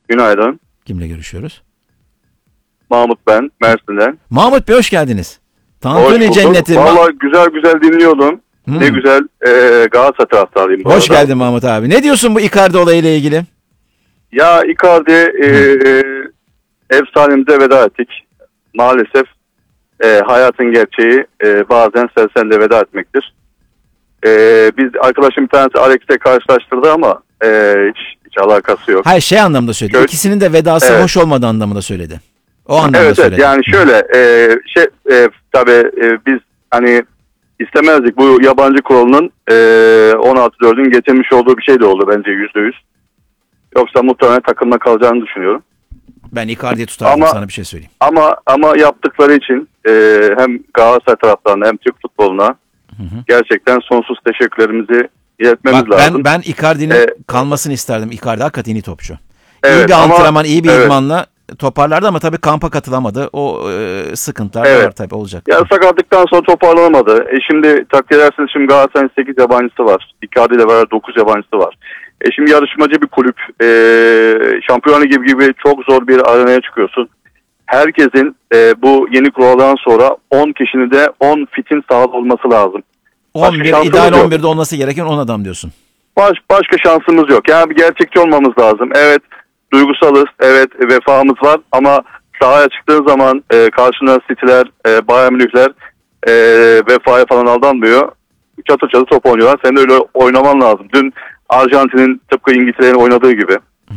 Günaydın. Kimle görüşüyoruz? Mahmut ben, Mersin'den. Mahmut Bey hoş geldiniz. Hoş Tantuni bulduk. cenneti. Valla güzel dinliyordum. Ne güzel Galatasaray taraftarıyım. Hoş geldin Mahmut abi. Ne diyorsun bu Icardi olayıyla ilgili? Ya Icardi efsanemize veda ettik. Maalesef hayatın gerçeği bazen selsenle veda etmektir. Biz arkadaşım bir tanesi Alex'le karşılaştırdı ama hiç alakası yok. Hayır anlamda söyledi. Şöyle, İkisinin de vedası evet. hoş olmadığı anlamında söyledi. O anlamda Evet söyledi. yani şöyle tabii biz hani istemezdik bu yabancı kuralının 16-4'ün getirmiş olduğu bir şey de oldu bence %100. Yoksa muhtemelen takımda kalacağını düşünüyorum. Ben Icardi'yi tutardım, sana bir şey söyleyeyim. Ama yaptıkları için hem Galatasaray taraftarına hem Türk futboluna gerçekten sonsuz teşekkürlerimizi iletmemiz lazım. Ben Icardi'nin kalmasını isterdim. Icardi hakikaten iyi topçu. Evet, iyi bir antrenman, iyi bir evet. idmanla toparlardı ama tabii kampa katılamadı. O sıkıntılar var tabii, olacak. Ya sakatlıktan sonra toparlanamadı. Şimdi takdir ederseniz şimdi Galatasaray'ın 8 yabancısı var. Icardi ile beraber 9 yabancısı var. Şimdi yarışmacı bir kulüp. Şampiyonlar gibi çok zor bir arenaya çıkıyorsun. Herkesin bu yeni kuraldan sonra 10 kişinin de 10 fitin sahada olması lazım. 11, ideal 11'de olması gereken 10 adam diyorsun. Başka şansımız yok. Yani bir gerçekçi olmamız lazım. Evet, duygusalız. Evet, vefamız var ama sahaya çıktığın zaman karşına City'ler, Bayern Münih'ler vefaya falan aldanmıyor. Çatır çatır top oynuyorlar. Senin de öyle oynaman lazım. Dün Arjantin'in tıpkı İngiltere'nin oynadığı gibi.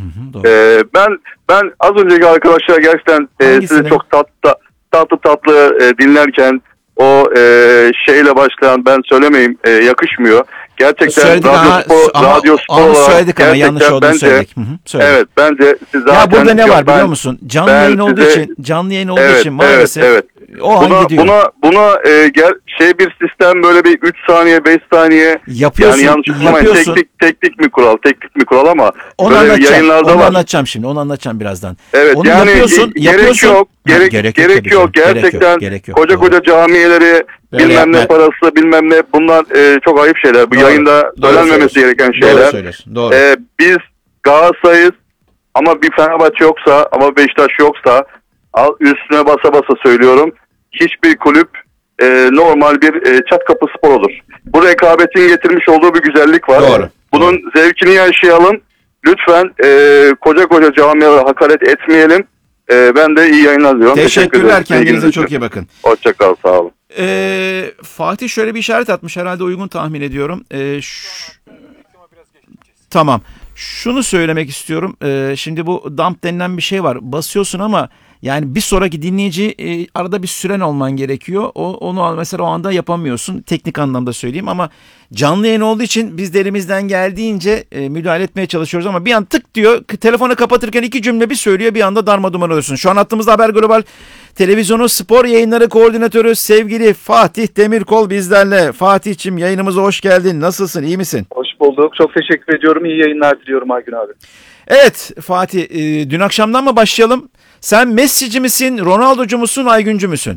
Ben az önceki arkadaşlar gerçekten sizi çok tatlı dinlerken o şeyle başlayan ben söylemeyeyim yakışmıyor. Gerçekten radyo spor olarak söyledik ama yanlış olduğunu söyledik. Evet, bence siz zaten... Ya burada ne var biliyor musun? Canlı yayın olduğu için maalesef evet. O an gidiyor. Buna bir sistem böyle bir 3 saniye 5 saniye yapıyorsun. Yani yanlış anlamayın, teknik mi kural ama onu anlatacağım şimdi. Onu anlatacağım birazdan. Evet, onu yani yapıyorsun. Gerek yok. Gerçekten koca camiyeleri bilmem ne parası bilmem ne, bunlar çok ayıp şeyler. Bu yayında söylenmemesi gereken şeyler. Doğru. Biz Galatasaray'ız ama bir Fenerbahçe yoksa ama Beşiktaş yoksa üstüne basa söylüyorum. Hiçbir kulüp normal bir çat kapı spor olur. Bu rekabetin getirmiş olduğu bir güzellik var. Doğru. Bunun zevkini yaşayalım. Lütfen koca camialara hakaret etmeyelim. Ben de iyi yayınlar diliyorum. Teşekkürler. Kendinize çok iyi bakın. Hoşçakal. Sağ olun. Fatih şöyle bir işaret atmış. Herhalde uygun tahmin ediyorum. Tamam. Şunu söylemek istiyorum. Şimdi bu dump denilen bir şey var. Basıyorsun ama yani bir sonraki dinleyici arada bir süren olman gerekiyor. Onu mesela o anda yapamıyorsun. Teknik anlamda söyleyeyim ama canlı yayın olduğu için biz de elimizden geldiğince müdahale etmeye çalışıyoruz ama bir an tık diyor. Telefonu kapatırken 2 cümle bir söylüyor, bir anda darmaduman oluyorsun. Şu an attığımızda Haber Global Televizyonu Spor Yayınları Koordinatörü sevgili Fatih Demirkol bizlerle. Fatih'cim, yayınımıza hoş geldin. Nasılsın? İyi misin? Hoş bulduk. Çok teşekkür ediyorum. İyi yayınlar diliyorum Aygün abi. Evet Fatih, dün akşamdan mı başlayalım? Sen Messi'ci misin, Ronaldo'cu musun, Aygüncü müsün?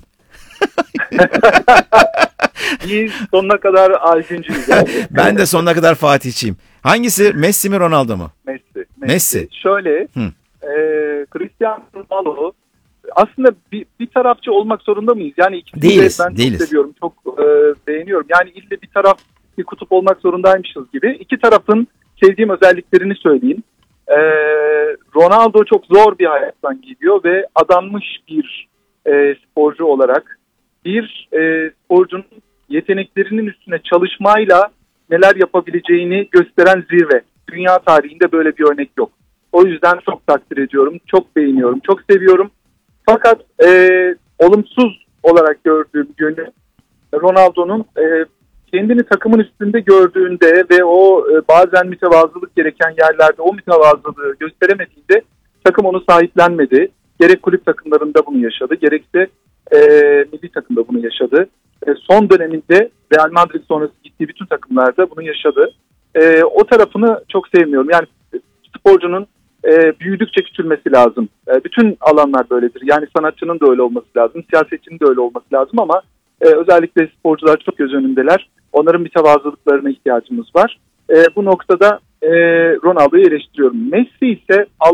Biz sonuna kadar Aygüncüyüz. Ben de sonuna kadar Fatih'ciyim. Hangisi, Messi mi Ronaldo mu? Messi. Şöyle, Cristiano Ronaldo aslında bir tarafçı olmak zorunda mıyız? Yani ikisini de ben çok seviyorum, çok beğeniyorum. Yani ille bir taraf bir kutup olmak zorundaymışız gibi. İki tarafın sevdiğim özelliklerini söyleyeyim. Ronaldo çok zor bir hayattan geliyor ve adanmış bir sporcu olarak bir sporcunun yeteneklerinin üstüne çalışmayla neler yapabileceğini gösteren zirve. Dünya tarihinde böyle bir örnek yok. O yüzden çok takdir ediyorum, çok beğeniyorum, çok seviyorum. Fakat olumsuz olarak gördüğüm yönü Ronaldo'nun kendini takımın üstünde gördüğünde ve o bazen mütevazılık gereken yerlerde o mütevazılığı gösteremediğinde takım onu sahiplenmedi. Gerek kulüp takımlarında bunu yaşadı, gerekse milli takımda bunu yaşadı. Son döneminde Real Madrid sonrası gittiği bütün takımlarda bunu yaşadı. O tarafını çok sevmiyorum. Yani sporcunun büyüdükçe küçülmesi lazım. Bütün alanlar böyledir. Yani sanatçının da öyle olması lazım, siyasetçinin de öyle olması lazım ama özellikle sporcular çok göz önündeler. Onların mütevazılıklarına ihtiyacımız var. Bu noktada Ronaldo'yu eleştiriyorum. Messi ise